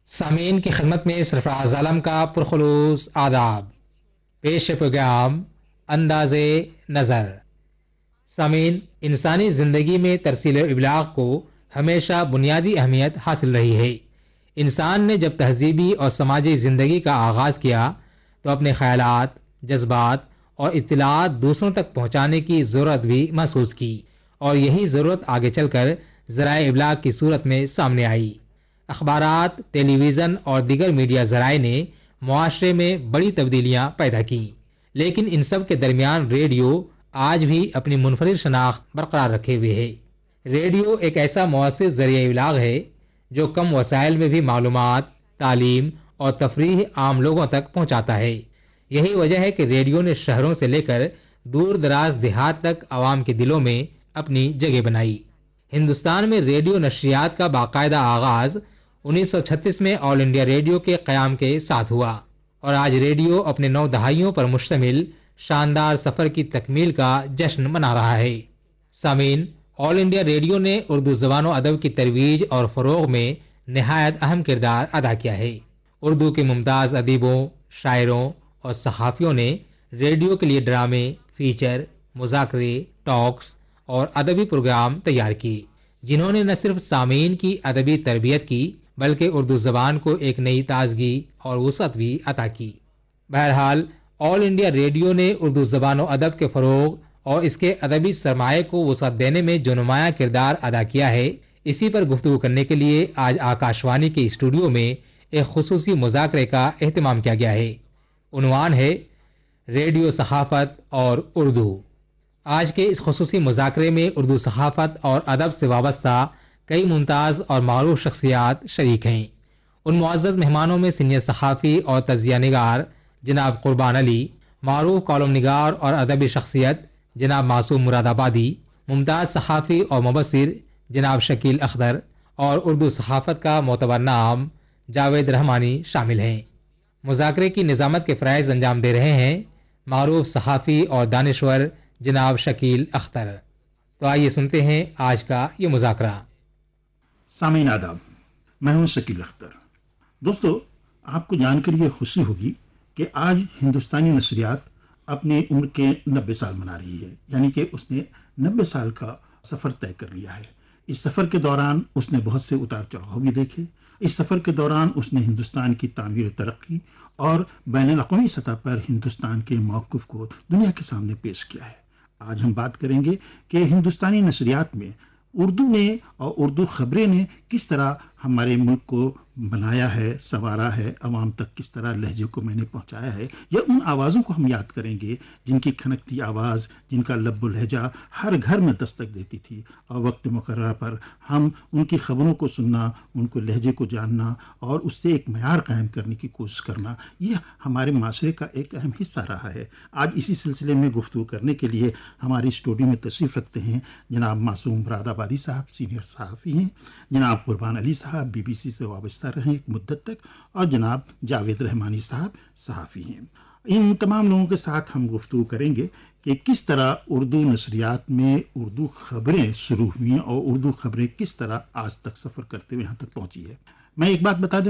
سامعین کی خدمت میں سرفراز عالم کا پرخلوص آداب. پیش پیغام انداز نظر. سامعین، انسانی زندگی میں ترسیل و ابلاغ کو ہمیشہ بنیادی اہمیت حاصل رہی ہے. انسان نے جب تہذیبی اور سماجی زندگی کا آغاز کیا تو اپنے خیالات، جذبات اور اطلاعات دوسروں تک پہنچانے کی ضرورت بھی محسوس کی، اور یہی ضرورت آگے چل کر ذرائع ابلاغ کی صورت میں سامنے آئی. اخبارات، ٹیلی ویژن اور دیگر میڈیا ذرائع نے معاشرے میں بڑی تبدیلیاں پیدا کیں، لیکن ان سب کے درمیان ریڈیو آج بھی اپنی منفرد شناخت برقرار رکھے ہوئے ہے. ریڈیو ایک ایسا مؤثر ذریعہ ابلاغ ہے جو کم وسائل میں بھی معلومات، تعلیم اور تفریح عام لوگوں تک پہنچاتا ہے. یہی وجہ ہے کہ ریڈیو نے شہروں سے لے کر دور دراز دیہات تک عوام کے دلوں میں اپنی جگہ بنائی. ہندوستان میں ریڈیو نشریات کا باقاعدہ آغاز 1936 میں آل انڈیا ریڈیو کے قیام کے ساتھ ہوا، اور آج ریڈیو اپنے 9 دہائیوں پر مشتمل شاندار سفر کی تکمیل کا جشن منا رہا ہے. سامعین، آل انڈیا ریڈیو نے اردو زبان و ادب کی ترویج اور فروغ میں نہایت اہم کردار ادا کیا ہے. اردو کے ممتاز ادیبوں، شاعروں اور صحافیوں نے ریڈیو کے لیے ڈرامے، فیچر، مذاکرے، ٹاکس اور ادبی پروگرام تیار کیے، جنہوں نے نہ صرف سامعین کی ادبی تربیت کی بلکہ اردو زبان کو ایک نئی تازگی اور وسعت بھی عطا کی. بہرحال، آل انڈیا ریڈیو نے اردو زبان و ادب کے فروغ اور اس کے ادبی سرمایہ کو وسعت دینے میں جو نمایاں کردار ادا کیا ہے، اسی پر گفتگو کرنے کے لیے آج آکاشوانی کے اسٹوڈیو میں ایک خصوصی مذاکرے کا اہتمام کیا گیا ہے. عنوان ہے ریڈیو صحافت اور اردو. آج کے اس خصوصی مذاکرے میں اردو صحافت اور ادب سے وابستہ کئی ممتاز اور معروف شخصیات شریک ہیں. ان معزز مہمانوں میں سینئر صحافی اور تجزیہ نگار جناب قربان علی، معروف کالم نگار اور ادبی شخصیت جناب معصوم مراد آبادی، ممتاز صحافی اور مبصر جناب شکیل اخضر، اور اردو صحافت کا معتبر نام جاوید رحمانی شامل ہیں. مذاکرے کی نظامت کے فرائض انجام دے رہے ہیں معروف صحافی اور دانشور جناب شکیل اختر. تو آئیے سنتے ہیں آج کا یہ مذاکرہ. سامعین آداب، میں ہوں شکیل اختر. دوستو، آپ کو جان کر یہ خوشی ہوگی کہ آج ہندوستانی نشریات اپنی عمر کے 90 سال منا رہی ہے، یعنی کہ اس نے 90 سال کا سفر طے کر لیا ہے. اس سفر کے دوران اس نے بہت سے اتار چڑھاؤ بھی دیکھے. اس سفر کے دوران اس نے ہندوستان کی تعمیر و ترقی اور بین الاقوامی سطح پر ہندوستان کے موقف کو دنیا کے سامنے پیش کیا ہے. آج ہم بات کریں گے کہ ہندوستانی نشریات میں اردو نے اور اردو خبریں نے کس طرح ہمارے ملک کو بنایا ہے، سنوارا ہے، عوام تک کس طرح لہجے کو میں نے پہنچایا ہے. یا ان آوازوں کو ہم یاد کریں گے جن کی کھنکتی آواز، جن کا لب و لہجہ ہر گھر میں دستک دیتی تھی، اور وقت مقررہ پر ہم ان کی خبروں کو سننا، ان کو لہجے کو جاننا اور اس سے ایک معیار قائم کرنے کی کوشش کرنا، یہ ہمارے معاشرے کا ایک اہم حصہ رہا ہے. آج اسی سلسلے میں گفتگو کرنے کے لیے ہماری اسٹوڈیو میں تشریف رکھتے ہیں جناب معصوم مراد آبادی صاحب، سینئر صحافی ہیں، جناب قربان علی صاحب بی بی سی سے وابستہ رہے ایک مدت تک، اور جناب جاوید رحمانی صاحب صحافی ہیں. ان تمام لوگوں کے ساتھ ہم گفتگو کریں گے کہ کس طرح اردو نشریات میں اردو خبریں شروع ہوئی ہیں اور اردو خبریں کس طرح آج تک سفر کرتے ہوئے یہاں تک پہنچی ہے. میں ایک بات بتا دوں